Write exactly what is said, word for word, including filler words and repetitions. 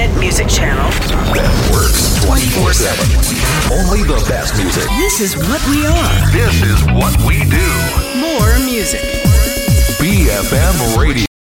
independent music channel that works twenty-four seven. Only the best music. This is what we are. This is what we do. More music. B F M Radio.